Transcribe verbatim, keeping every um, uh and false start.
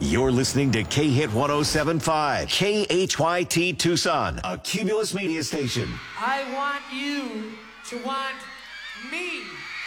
You're listening to K-Hit one oh seven point five, K H Y T Tucson, a Cumulus media station. I want you to want me.